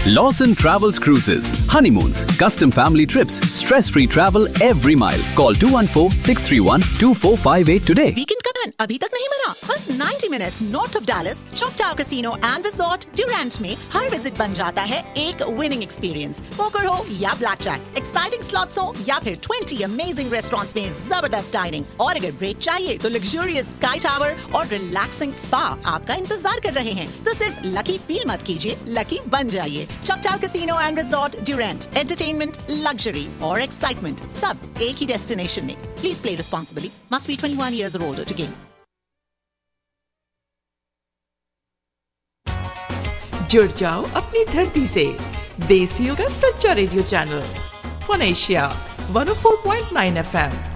Lawson Travels Cruises. Honeymoons, custom family trips, stress-free travel every mile. Call 214-631-2458 today. Weekend का plan अभी तक नहीं बना? बस 90 minutes north of Dallas, चॉकटाउ casino and resort Durand में हर visit बन जाता है एक विनिंग एक्सपीरियंस। पोकर हो या ब्लैक जैक, एक्साइटिंग स्लॉट्स हो या फिर 20 अमेजिंग रेस्टोरेंट्स में जबरदस्त डाइनिंग, और अगर ब्रेक चाहिए तो लग्जूरियस स्काई टावर और रिलैक्सिंग स्पा आपका इंतजार कर रहे हैं। तो सिर्फ लकी फील मत कीजिए, लकी बन जाइए। चॉकटाउ casino and resort Durand, entertainment, luxury और एक्साइटमेंट सब एक ही डेस्टिनेशन में। Please play responsibly, must be 21 years or older to game. जुड़ जाओ अपनी धरती से, देसियों का सच्चा radio channel fun Asia 104.9 FM।